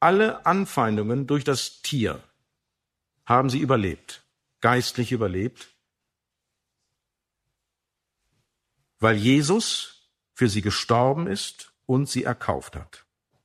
alle Anfeindungen durch das Tier haben sie überlebt, geistlich überlebt, weil Jesus für sie gestorben ist und sie erkauft hat.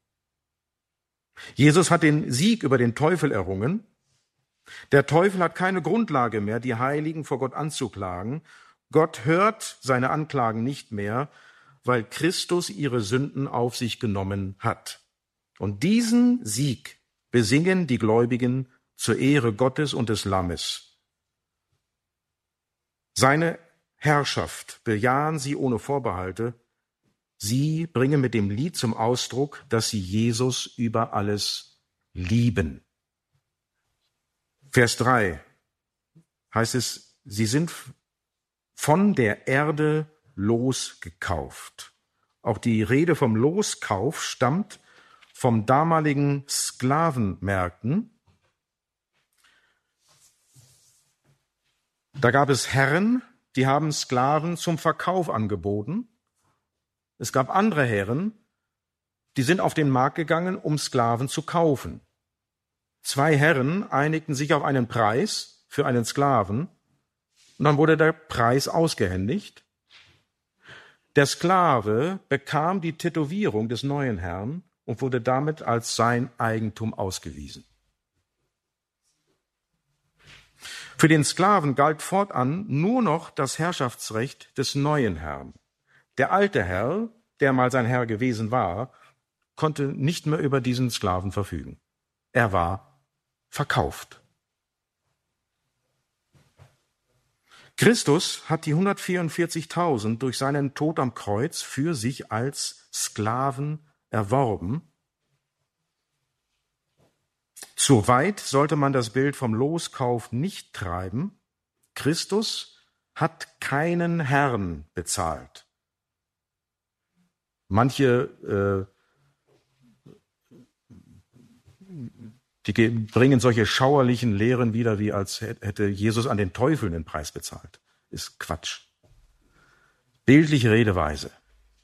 Jesus hat den Sieg über den Teufel errungen. Der Teufel hat keine Grundlage mehr, die Heiligen vor Gott anzuklagen. Gott hört seine Anklagen nicht mehr, weil Christus ihre Sünden auf sich genommen hat. Und diesen Sieg besingen die Gläubigen zur Ehre Gottes und des Lammes. Seine Herrschaft bejahen sie ohne Vorbehalte. Sie bringen mit dem Lied zum Ausdruck, dass sie Jesus über alles lieben. Vers 3 heißt es, sie sind von der Erde losgekauft. Auch die Rede vom Loskauf stammt vom damaligen Sklavenmärkten. Da gab es Herren, die haben Sklaven zum Verkauf angeboten. Es gab andere Herren, die sind auf den Markt gegangen, um Sklaven zu kaufen. 2 Herren einigten sich auf einen Preis für einen Sklaven und dann wurde der Preis ausgehändigt. Der Sklave bekam die Tätowierung des neuen Herrn und wurde damit als sein Eigentum ausgewiesen. Für den Sklaven galt fortan nur noch das Herrschaftsrecht des neuen Herrn. Der alte Herr, der mal sein Herr gewesen war, konnte nicht mehr über diesen Sklaven verfügen. Er war verkauft. Christus hat die 144.000 durch seinen Tod am Kreuz für sich als Sklaven erworben. Zu weit sollte man das Bild vom Loskauf nicht treiben. Christus hat keinen Herrn bezahlt. Manche die bringen solche schauerlichen Lehren wieder, wie als hätte Jesus an den Teufel den Preis bezahlt. Ist Quatsch. Bildliche Redeweise.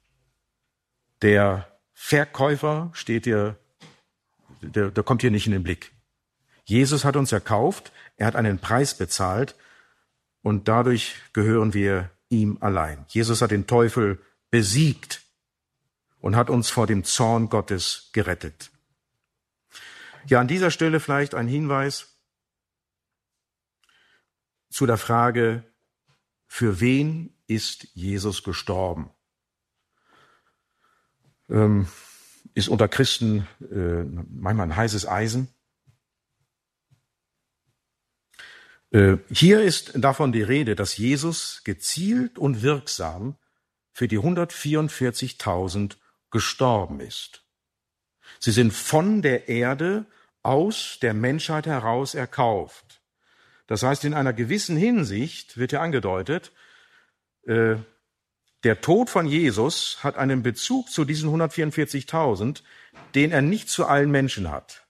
Der Verkäufer steht hier, der kommt hier nicht in den Blick. Jesus hat uns erkauft, er hat einen Preis bezahlt und dadurch gehören wir ihm allein. Jesus hat den Teufel besiegt und hat uns vor dem Zorn Gottes gerettet. Ja, an dieser Stelle vielleicht ein Hinweis zu der Frage, für wen ist Jesus gestorben? Ist unter Christen manchmal ein heißes Eisen. Hier ist davon die Rede, dass Jesus gezielt und wirksam für die 144.000 gestorben ist. Sie sind von der Erde aus der Menschheit heraus erkauft. Das heißt, in einer gewissen Hinsicht wird ja angedeutet, der Tod von Jesus hat einen Bezug zu diesen 144.000, den er nicht zu allen Menschen hat.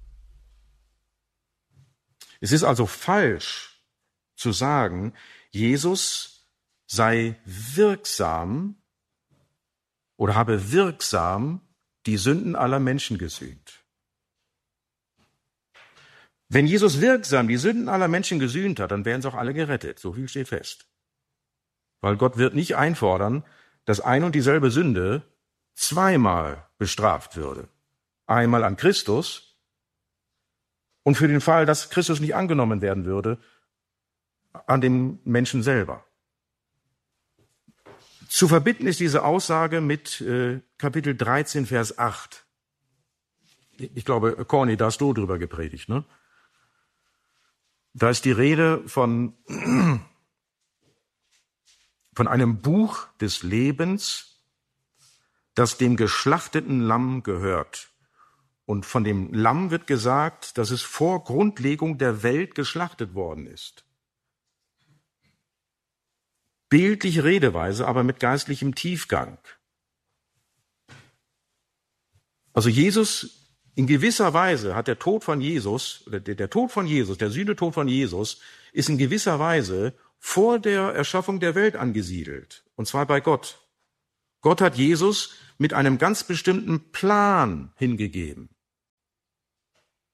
Es ist also falsch zu sagen, Jesus sei wirksam oder habe wirksam die Sünden aller Menschen gesühnt. Wenn Jesus wirksam die Sünden aller Menschen gesühnt hat, dann wären sie auch alle gerettet. So viel steht fest. Weil Gott wird nicht einfordern, dass ein und dieselbe Sünde zweimal bestraft würde. Einmal an Christus und für den Fall, dass Christus nicht angenommen werden würde, an dem Menschen selber. Zu verbinden ist diese Aussage mit Kapitel 13, Vers 8. Ich glaube, Corny, da hast du drüber gepredigt, ne? Da ist die Rede von einem Buch des Lebens, das dem geschlachteten Lamm gehört. Und von dem Lamm wird gesagt, dass es vor Grundlegung der Welt geschlachtet worden ist. Bildliche Redeweise, aber mit geistlichem Tiefgang. Also Jesus, in gewisser Weise hat der Tod von Jesus, oder der Tod von Jesus, der Sühnetod von Jesus, ist in gewisser Weise vor der Erschaffung der Welt angesiedelt. Und zwar bei Gott. Gott hat Jesus mit einem ganz bestimmten Plan hingegeben.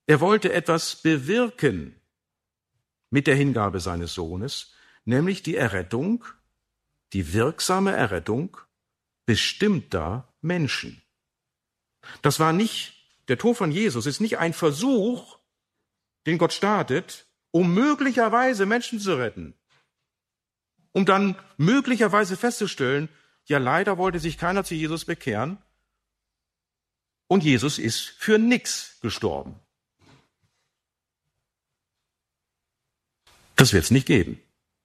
Er wollte etwas bewirken mit der Hingabe seines Sohnes, nämlich die Errettung, die wirksame Errettung bestimmter Menschen. Das war nicht, der Tod von Jesus ist nicht ein Versuch, den Gott startet, um möglicherweise Menschen zu retten, um dann möglicherweise festzustellen, ja, leider wollte sich keiner zu Jesus bekehren und Jesus ist für nichts gestorben. Das wird es nicht geben.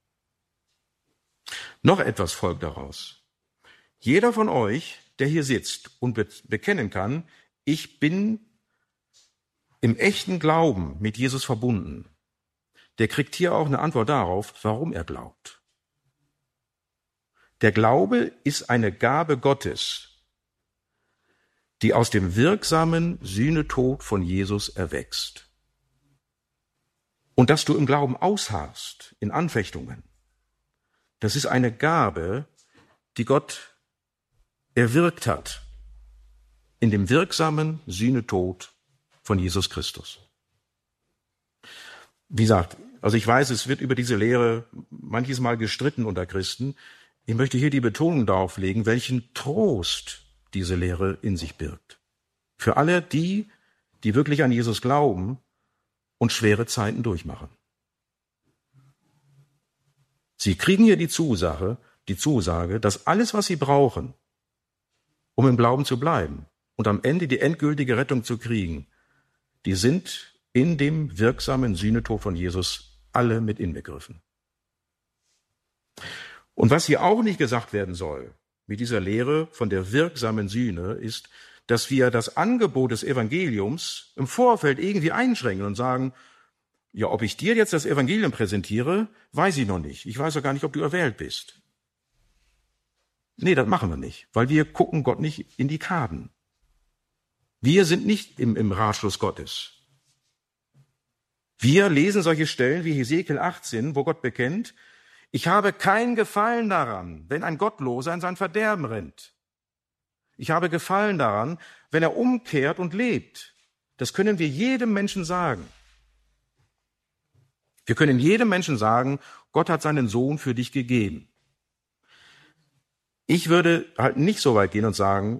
Noch etwas folgt daraus. Jeder von euch, der hier sitzt und bekennen kann, ich bin im echten Glauben mit Jesus verbunden, der kriegt hier auch eine Antwort darauf, warum er glaubt. Der Glaube ist eine Gabe Gottes, die aus dem wirksamen Sühnetod von Jesus erwächst. Und dass du im Glauben ausharrst, in Anfechtungen, das ist eine Gabe, die Gott erwirkt hat in dem wirksamen Sühnetod von Jesus Christus. Wie gesagt, also ich weiß, es wird über diese Lehre manches Mal gestritten unter Christen. Ich möchte hier die Betonung darauf legen, welchen Trost diese Lehre in sich birgt. Für alle die, die wirklich an Jesus glauben und schwere Zeiten durchmachen. Sie kriegen hier die Zusage, dass alles, was sie brauchen, um im Glauben zu bleiben und am Ende die endgültige Rettung zu kriegen, die sind in dem wirksamen Sühnetod von Jesus alle mit inbegriffen. Und was hier auch nicht gesagt werden soll, mit dieser Lehre von der wirksamen Sühne, ist, dass wir das Angebot des Evangeliums im Vorfeld irgendwie einschränken und sagen, ja, ob ich dir jetzt das Evangelium präsentiere, weiß ich noch nicht. Ich weiß ja gar nicht, ob du erwählt bist. Nee, das machen wir nicht, weil wir gucken Gott nicht in die Karten. Wir sind nicht im Ratschluss Gottes. Wir lesen solche Stellen wie Hesekiel 18, wo Gott bekennt, ich habe kein Gefallen daran, wenn ein Gottloser in sein Verderben rennt. Ich habe Gefallen daran, wenn er umkehrt und lebt. Das können wir jedem Menschen sagen. Wir können jedem Menschen sagen, Gott hat seinen Sohn für dich gegeben. Ich würde halt nicht so weit gehen und sagen,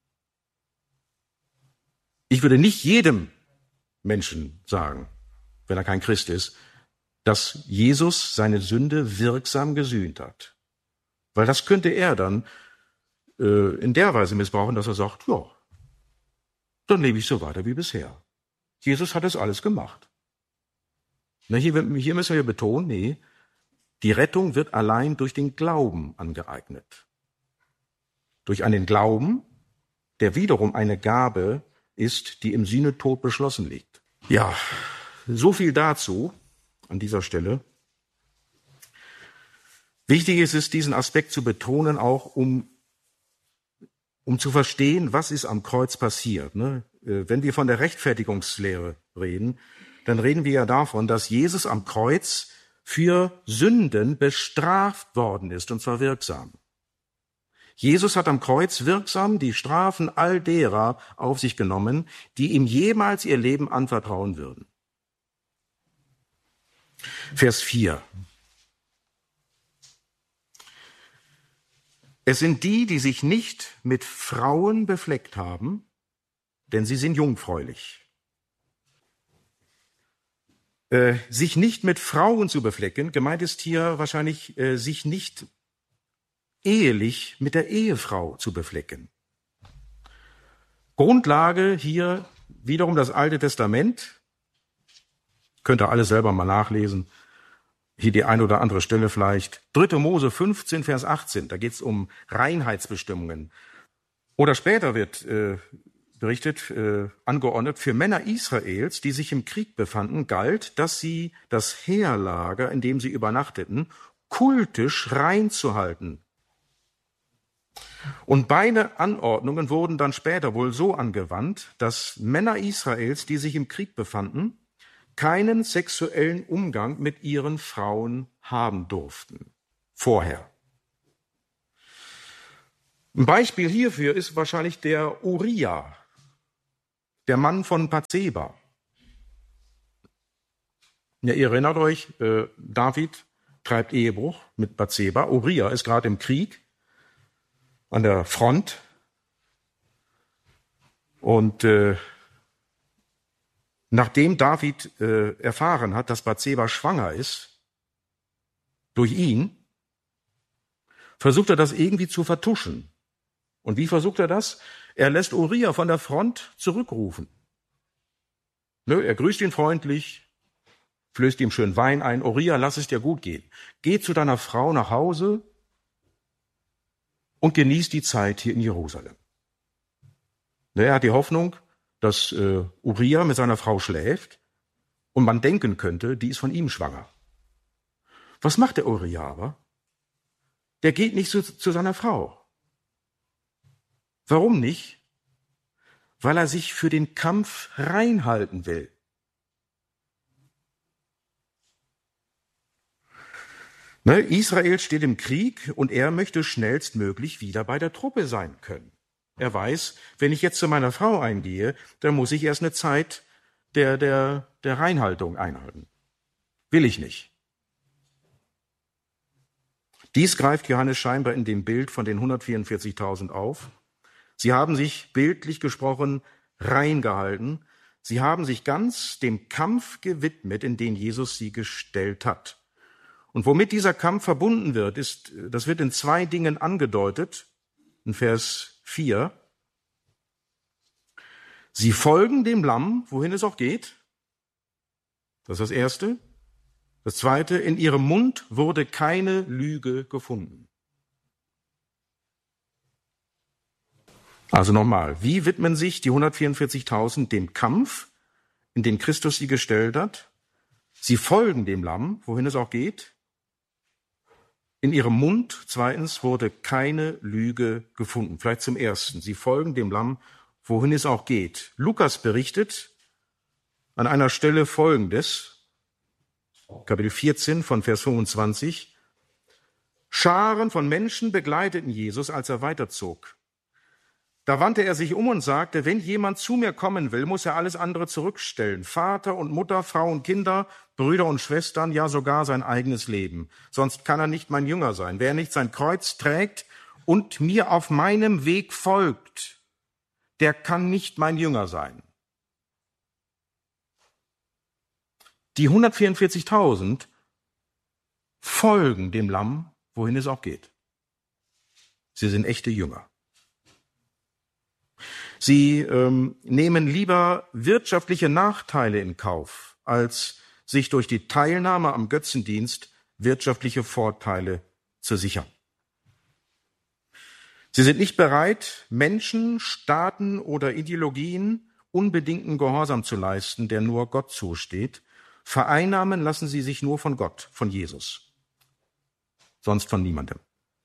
ich würde nicht jedem Menschen sagen, wenn er kein Christ ist, dass Jesus seine Sünde wirksam gesühnt hat. Weil das könnte er dann in der Weise missbrauchen, dass er sagt, ja, dann lebe ich so weiter wie bisher. Jesus hat es alles gemacht. Hier müssen wir betonen, nee, die Rettung wird allein durch den Glauben angeeignet. Durch einen Glauben, der wiederum eine Gabe ist, die im Sühnetod beschlossen liegt. Ja, so viel dazu an dieser Stelle. Wichtig ist es, diesen Aspekt zu betonen, auch um zu verstehen, was ist am Kreuz passiert. Wenn wir von der Rechtfertigungslehre reden, dann reden wir ja davon, dass Jesus am Kreuz für Sünden bestraft worden ist, und zwar wirksam. Jesus hat am Kreuz wirksam die Strafen all derer auf sich genommen, die ihm jemals ihr Leben anvertrauen würden. Vers 4. Es sind die, die sich nicht mit Frauen befleckt haben, denn sie sind jungfräulich. Sich nicht mit Frauen zu beflecken, gemeint ist hier wahrscheinlich, sich nicht ehelich mit der Ehefrau zu beflecken. Grundlage hier wiederum das Alte Testament. Könnt ihr alles selber mal nachlesen. Hier die ein oder andere Stelle vielleicht. 3. Mose 15, Vers 18, da geht es um Reinheitsbestimmungen. Oder später wird berichtet, angeordnet, für Männer Israels, die sich im Krieg befanden, galt, dass sie das Heerlager, in dem sie übernachteten, kultisch rein zu halten. Und beide Anordnungen wurden dann später wohl so angewandt, dass Männer Israels, die sich im Krieg befanden, keinen sexuellen Umgang mit ihren Frauen haben durften. Vorher. Ein Beispiel hierfür ist wahrscheinlich der Uriah, der Mann von Bathseba. Ja, ihr erinnert euch, David treibt Ehebruch mit Bathseba. Uriah ist gerade im Krieg an der Front. Und nachdem David erfahren hat, dass Bathseba schwanger ist, durch ihn, versucht er das irgendwie zu vertuschen. Und wie versucht er das? Er lässt Uriah von der Front zurückrufen. Er grüßt ihn freundlich, flößt ihm schön Wein ein. Uriah, lass es dir gut gehen. Geh zu deiner Frau nach Hause und genieß die Zeit hier in Jerusalem. Er hat die Hoffnung, dass Uriah mit seiner Frau schläft und man denken könnte, die ist von ihm schwanger. Was macht der Uriah aber? Der geht nicht zu seiner Frau. Warum nicht? Weil er sich für den Kampf reinhalten will. Israel steht im Krieg und er möchte schnellstmöglich wieder bei der Truppe sein können. Er weiß, wenn ich jetzt zu meiner Frau eingehe, dann muss ich erst eine Zeit der Reinhaltung einhalten. Will ich nicht. Dies greift Johannes scheinbar in dem Bild von den 144.000 auf. Sie haben sich, bildlich gesprochen, rein gehalten. Sie haben sich ganz dem Kampf gewidmet, in den Jesus sie gestellt hat. Und womit dieser Kampf verbunden wird, das wird in 2 Dingen angedeutet. In Vers 4. Sie folgen dem Lamm, wohin es auch geht. Das ist das Erste. Das Zweite, in ihrem Mund wurde keine Lüge gefunden. Also nochmal, wie widmen sich die 144.000 dem Kampf, in den Christus sie gestellt hat? Sie folgen dem Lamm, wohin es auch geht. In ihrem Mund, zweitens, wurde keine Lüge gefunden. Vielleicht zum Ersten. Sie folgen dem Lamm, wohin es auch geht. Lukas berichtet an einer Stelle Folgendes, Kapitel 14 von Vers 25. Scharen von Menschen begleiteten Jesus, als er weiterzog. Da wandte er sich um und sagte, wenn jemand zu mir kommen will, muss er alles andere zurückstellen. Vater und Mutter, Frau und Kinder, Brüder und Schwestern, ja sogar sein eigenes Leben. Sonst kann er nicht mein Jünger sein. Wer nicht sein Kreuz trägt und mir auf meinem Weg folgt, der kann nicht mein Jünger sein. Die 144.000 folgen dem Lamm, wohin es auch geht. Sie sind echte Jünger. Sie nehmen lieber wirtschaftliche Nachteile in Kauf, als sich durch die Teilnahme am Götzendienst wirtschaftliche Vorteile zu sichern. Sie sind nicht bereit, Menschen, Staaten oder Ideologien unbedingten Gehorsam zu leisten, der nur Gott zusteht. Vereinnahmen lassen sie sich nur von Gott, von Jesus, sonst von niemandem.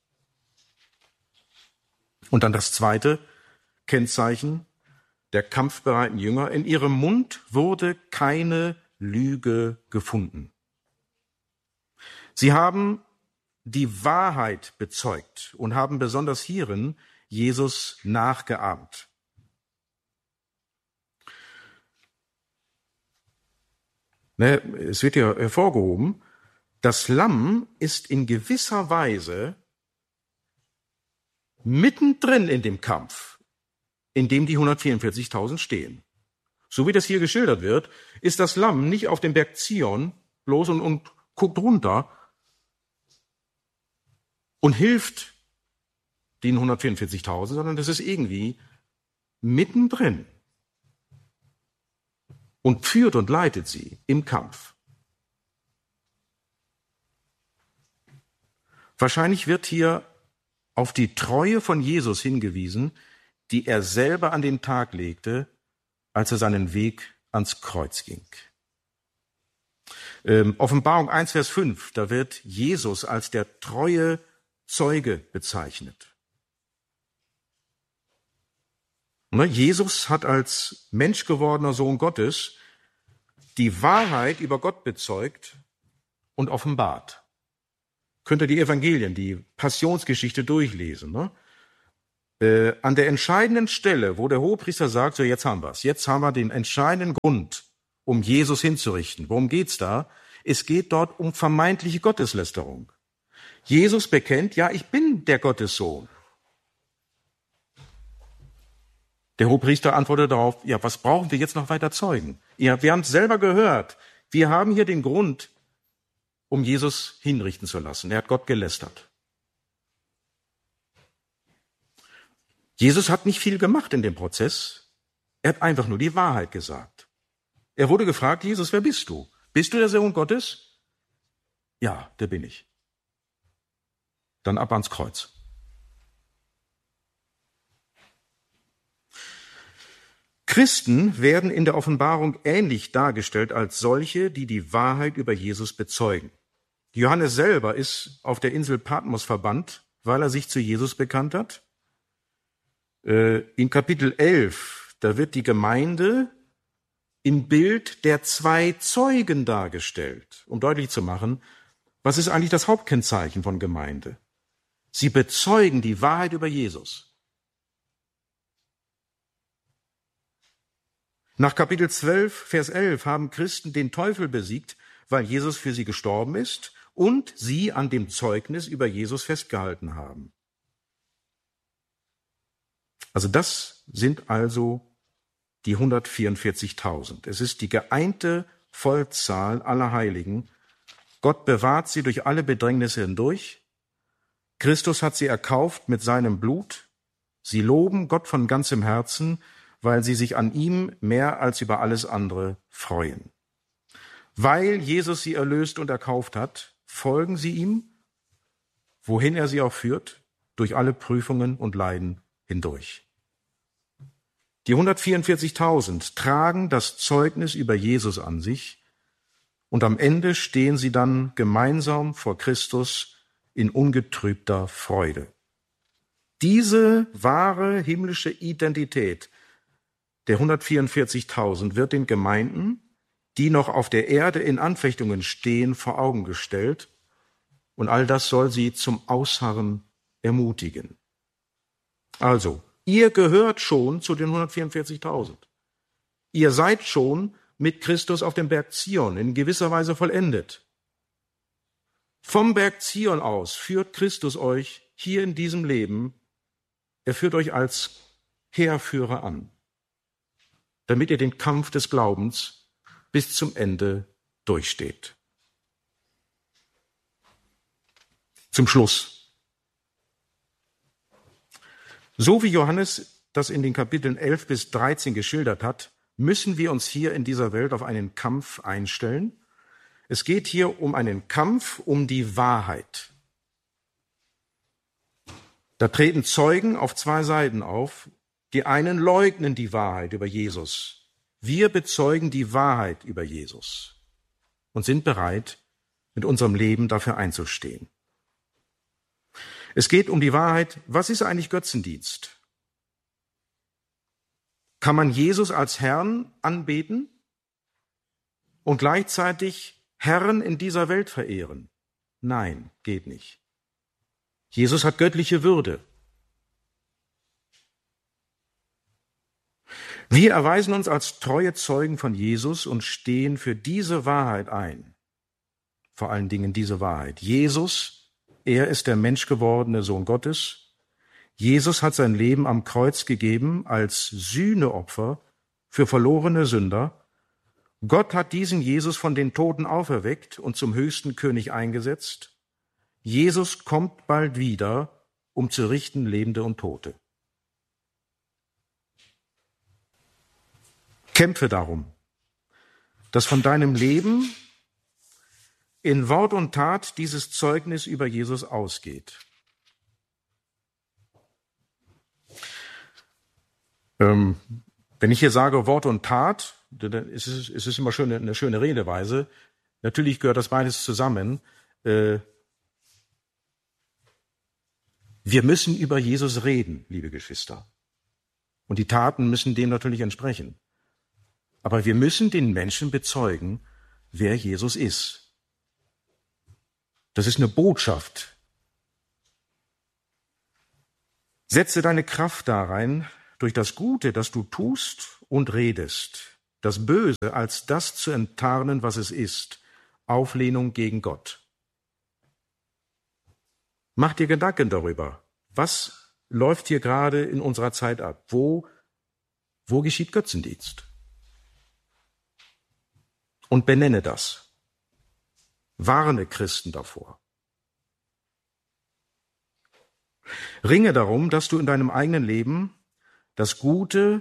Und dann das zweite Kennzeichen der kampfbereiten Jünger. In ihrem Mund wurde keine Lüge gefunden. Sie haben die Wahrheit bezeugt und haben besonders hierin Jesus nachgeahmt. Es wird ja hervorgehoben, das Lamm ist in gewisser Weise mittendrin in dem Kampf, in dem die 144.000 stehen. So wie das hier geschildert wird, ist das Lamm nicht auf dem Berg Zion bloß und guckt runter und hilft den 144.000, sondern das ist irgendwie mittendrin und führt und leitet sie im Kampf. Wahrscheinlich wird hier auf die Treue von Jesus hingewiesen, die er selber an den Tag legte, als er seinen Weg ans Kreuz ging. Offenbarung 1, Vers 5, da wird Jesus als der treue Zeuge bezeichnet. Jesus hat als menschgewordener Sohn Gottes die Wahrheit über Gott bezeugt und offenbart. Könnt ihr die Evangelien, die Passionsgeschichte durchlesen. Ne? An der entscheidenden Stelle, wo der Hohepriester sagt, so jetzt haben wir es. Jetzt haben wir den entscheidenden Grund, um Jesus hinzurichten. Worum geht's da? Es geht dort um vermeintliche Gotteslästerung. Jesus bekennt, ja, ich bin der Gottessohn. Der Hohepriester antwortet darauf, ja, was brauchen wir jetzt noch weiter zeugen? Ja, wir haben es selber gehört. Wir haben hier den Grund, um Jesus hinrichten zu lassen. Er hat Gott gelästert. Jesus hat nicht viel gemacht in dem Prozess. Er hat einfach nur die Wahrheit gesagt. Er wurde gefragt, Jesus, wer bist du? Bist du der Sohn Gottes? Ja, der bin ich. Dann ab ans Kreuz. Christen werden in der Offenbarung ähnlich dargestellt als solche, die die Wahrheit über Jesus bezeugen. Johannes selber ist auf der Insel Patmos verbannt, weil er sich zu Jesus bekannt hat. In Kapitel 11, da wird die Gemeinde im Bild der zwei Zeugen dargestellt, um deutlich zu machen, was ist eigentlich das Hauptkennzeichen von Gemeinde? Sie bezeugen die Wahrheit über Jesus. Nach Kapitel 12, Vers 11 haben Christen den Teufel besiegt, weil Jesus für sie gestorben ist und sie an dem Zeugnis über Jesus festgehalten haben. Also das sind also die 144.000. Es ist die geeinte Vollzahl aller Heiligen. Gott bewahrt sie durch alle Bedrängnisse hindurch. Christus hat sie erkauft mit seinem Blut. Sie loben Gott von ganzem Herzen, weil sie sich an ihm mehr als über alles andere freuen. Weil Jesus sie erlöst und erkauft hat, folgen sie ihm, wohin er sie auch führt, durch alle Prüfungen und Leiden hindurch. Die 144.000 tragen das Zeugnis über Jesus an sich und am Ende stehen sie dann gemeinsam vor Christus in ungetrübter Freude. Diese wahre himmlische Identität der 144.000 wird den Gemeinden, die noch auf der Erde in Anfechtungen stehen, vor Augen gestellt. Und all das soll sie zum Ausharren ermutigen. Also, ihr gehört schon zu den 144.000. Ihr seid schon mit Christus auf dem Berg Zion in gewisser Weise vollendet. Vom Berg Zion aus führt Christus euch hier in diesem Leben, er führt euch als Heerführer an, damit ihr den Kampf des Glaubens bis zum Ende durchsteht. Zum Schluss. So wie Johannes das in den Kapiteln 11 bis 13 geschildert hat, müssen wir uns hier in dieser Welt auf einen Kampf einstellen. Es geht hier um einen Kampf um die Wahrheit. Da treten Zeugen auf zwei Seiten auf. Die einen leugnen die Wahrheit über Jesus. Wir bezeugen die Wahrheit über Jesus und sind bereit, mit unserem Leben dafür einzustehen. Es geht um die Wahrheit, was ist eigentlich Götzendienst? Kann man Jesus als Herrn anbeten und gleichzeitig Herren in dieser Welt verehren? Nein, geht nicht. Jesus hat göttliche Würde. Wir erweisen uns als treue Zeugen von Jesus und stehen für diese Wahrheit ein. Vor allen Dingen diese Wahrheit. Jesus, er ist der menschgewordene Sohn Gottes. Jesus hat sein Leben am Kreuz gegeben als Sühneopfer für verlorene Sünder. Gott hat diesen Jesus von den Toten auferweckt und zum höchsten König eingesetzt. Jesus kommt bald wieder, um zu richten Lebende und Tote. Kämpfe darum, dass von deinem Leben in Wort und Tat dieses Zeugnis über Jesus ausgeht. Wenn ich hier sage Wort und Tat, dann ist es immer eine schöne Redeweise. Natürlich gehört das beides zusammen. Wir müssen über Jesus reden, liebe Geschwister. Und die Taten müssen dem natürlich entsprechen. Aber wir müssen den Menschen bezeugen, wer Jesus ist. Das ist eine Botschaft. Setze deine Kraft da rein, durch das Gute, das du tust und redest, das Böse als das zu enttarnen, was es ist, Auflehnung gegen Gott. Mach dir Gedanken darüber. Was läuft hier gerade in unserer Zeit ab? Wo geschieht Götzendienst? Und benenne das. Warne Christen davor. Ringe darum, dass du in deinem eigenen Leben das Gute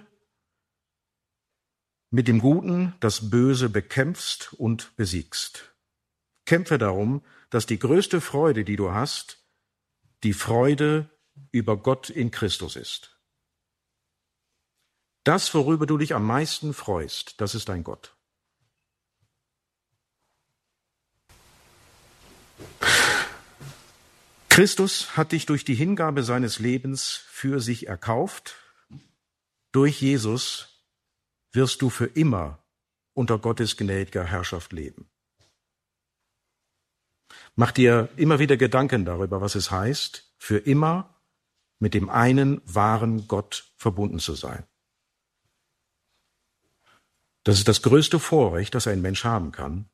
mit dem Guten das Böse bekämpfst und besiegst. Kämpfe darum, dass die größte Freude, die du hast, die Freude über Gott in Christus ist. Das, worüber du dich am meisten freust, das ist dein Gott. Christus hat dich durch die Hingabe seines Lebens für sich erkauft. Durch Jesus wirst du für immer unter Gottes gnädiger Herrschaft leben. Mach dir immer wieder Gedanken darüber, was es heißt, für immer mit dem einen wahren Gott verbunden zu sein. Das ist das größte Vorrecht, das ein Mensch haben kann.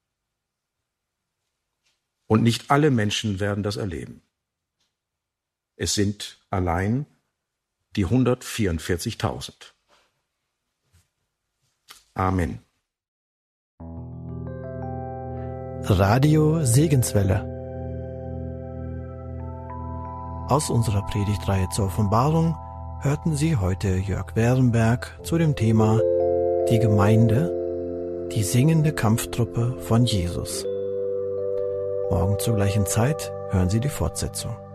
Und nicht alle Menschen werden das erleben. Es sind allein die 144.000. Amen. Radio Segenswelle. Aus unserer Predigtreihe zur Offenbarung hörten Sie heute Jörg Werenberg zu dem Thema Die Gemeinde, die singende Kampftruppe von Jesus. Morgen zur gleichen Zeit hören Sie die Fortsetzung.